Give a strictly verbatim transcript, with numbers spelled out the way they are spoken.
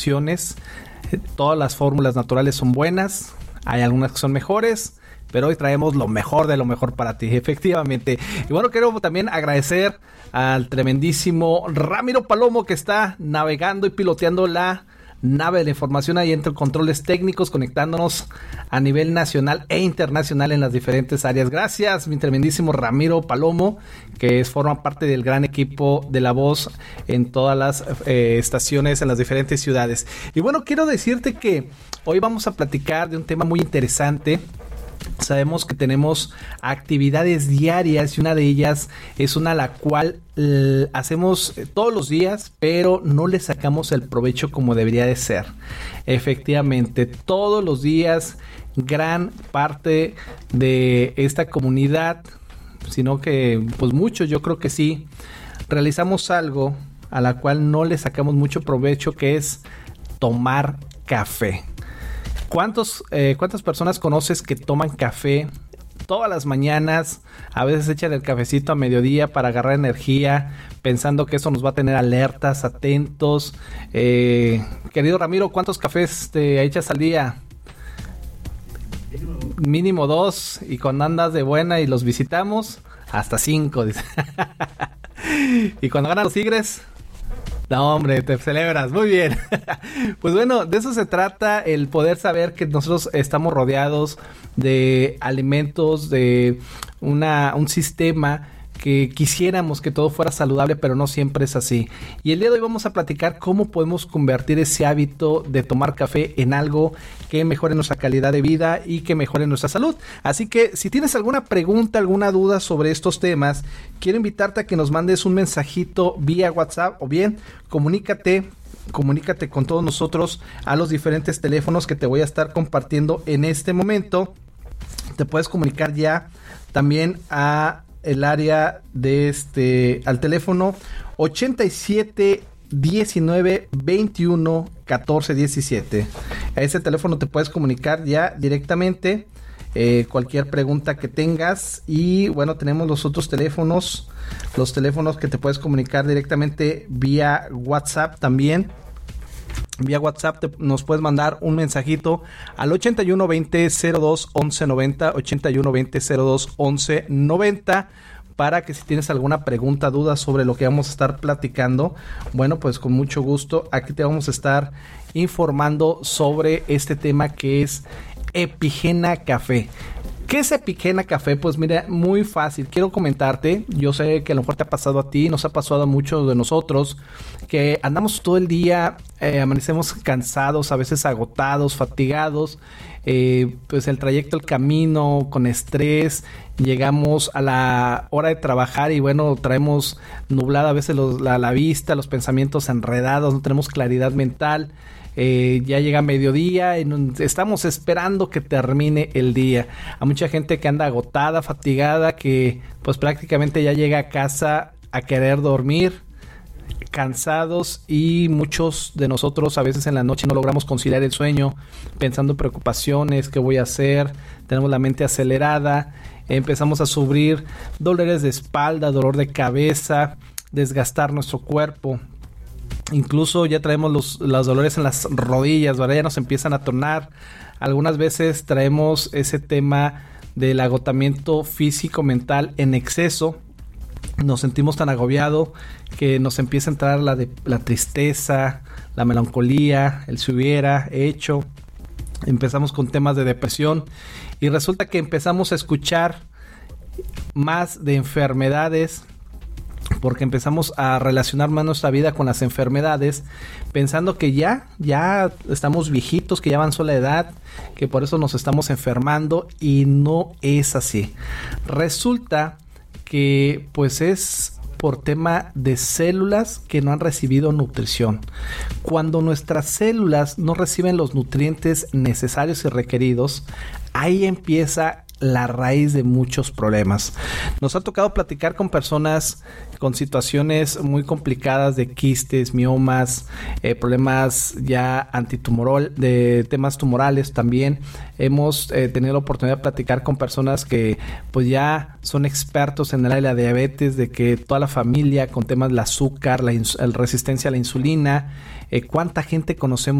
opciones. Todas las fórmulas naturales son buenas, hay algunas que son mejores, pero hoy traemos lo mejor de lo mejor para ti, efectivamente. Y bueno, quiero también agradecer al tremendísimo Ramiro Palomo, que está navegando y piloteando la nave de la información ahí entre controles técnicos, conectándonos a nivel nacional e internacional en las diferentes áreas. Gracias, mi tremendísimo Ramiro Palomo, que es, forma parte del gran equipo de La Voz en todas las eh, estaciones en las diferentes ciudades. Y bueno, quiero decirte que hoy vamos a platicar de un tema muy interesante. Sabemos que tenemos actividades diarias y una de ellas es una a la cual eh, hacemos todos los días, pero no le sacamos el provecho como debería de ser. Efectivamente, todos los días gran parte de esta comunidad, sino que pues muchos, yo creo que sí, realizamos algo a la cual no le sacamos mucho provecho, que es tomar café. ¿Cuántos, eh, ¿Cuántas personas conoces que toman café todas las mañanas? A veces echan el cafecito a mediodía para agarrar energía, pensando que eso nos va a tener alertas, atentos. Eh, querido Ramiro, ¿cuántos cafés te echas al día? Mínimo dos, y cuando andas de buena y los visitamos, hasta cinco. Dice. Y cuando ganan los Tigres... No, hombre, te celebras, muy bien. Pues bueno, de eso se trata, el poder saber que nosotros estamos rodeados de alimentos, de una, un sistema que quisiéramos que todo fuera saludable, pero no siempre es así. Y el día de hoy vamos a platicar cómo podemos convertir ese hábito de tomar café en algo que mejore nuestra calidad de vida y que mejore nuestra salud. Así que si tienes alguna pregunta, alguna duda sobre estos temas, quiero invitarte a que nos mandes un mensajito vía WhatsApp, o bien comunícate comunícate con todos nosotros a los diferentes teléfonos que te voy a estar compartiendo en este momento. Te puedes comunicar ya también a el área de este al teléfono ochenta y siete diecinueve veintiuno catorce diecisiete. A ese teléfono te puedes comunicar ya directamente, eh, cualquier pregunta que tengas. Y bueno, tenemos los otros teléfonos, los teléfonos que te puedes comunicar directamente vía WhatsApp también. Vía WhatsApp te, nos puedes mandar un mensajito al ochenta y uno veinte cero dos once noventa, ochenta y uno veinte cero dos once noventa, para que si tienes alguna pregunta, duda sobre lo que vamos a estar platicando, bueno, pues con mucho gusto aquí te vamos a estar informando sobre este tema que es Epigena Café. ¿Qué es Epigena Café? Pues mira, muy fácil. Quiero comentarte, yo sé que a lo mejor te ha pasado a ti, nos ha pasado a muchos de nosotros, que andamos todo el día, eh, amanecemos cansados, a veces agotados, fatigados, eh, pues el trayecto, el camino, con estrés, llegamos a la hora de trabajar y bueno, traemos nublada a veces los, la, la vista, los pensamientos enredados, no tenemos claridad mental. Eh, ya llega mediodía y estamos esperando que termine el día. Hay mucha gente que anda agotada, fatigada, que pues prácticamente ya llega a casa a querer dormir, cansados, y muchos de nosotros a veces en la noche no logramos conciliar el sueño, pensando en preocupaciones, qué voy a hacer, tenemos la mente acelerada, empezamos a sufrir dolores de espalda, dolor de cabeza, desgastar nuestro cuerpo. Incluso ya traemos los, los dolores en las rodillas, ¿verdad? Ya nos empiezan a tornar. Algunas veces traemos ese tema del agotamiento físico, mental en exceso. Nos sentimos tan agobiados que nos empieza a entrar la, de, la tristeza, la melancolía, el si hubiera hecho. Empezamos con temas de depresión y resulta que empezamos a escuchar más de enfermedades, porque empezamos a relacionar más nuestra vida con las enfermedades, pensando que ya, ya estamos viejitos, que ya avanzó la edad, que por eso nos estamos enfermando, y no es así. Resulta que pues es por tema de células que no han recibido nutrición. Cuando nuestras células no reciben los nutrientes necesarios y requeridos, ahí empieza la raíz de muchos problemas. Nos ha tocado platicar con personas con situaciones muy complicadas de quistes, miomas, eh, problemas ya antitumoral, de temas tumorales también. Hemos eh, tenido la oportunidad de platicar con personas que pues ya son expertos en el área de la diabetes, de que toda la familia con temas del azúcar, la, ins- la resistencia a la insulina. eh, ¿cuánta gente conocemos